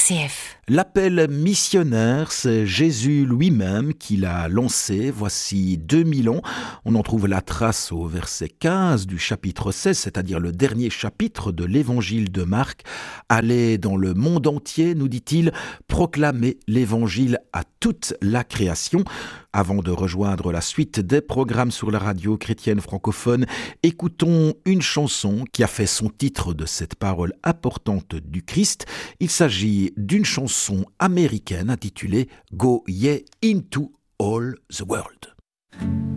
RCF. L'appel missionnaire, c'est Jésus lui-même qui l'a lancé, voici 2000 ans. On en trouve la trace au verset 15 du chapitre 16, c'est-à-dire le dernier chapitre de l'évangile de Marc. Allez dans le monde entier, nous dit-il, proclamer l'évangile à toute la création. Avant de rejoindre la suite des programmes sur la radio chrétienne francophone, écoutons une chanson qui a fait son titre de cette parole importante du Christ. Il s'agit d'une chanson américaine intitulée Go Ye Into All the World.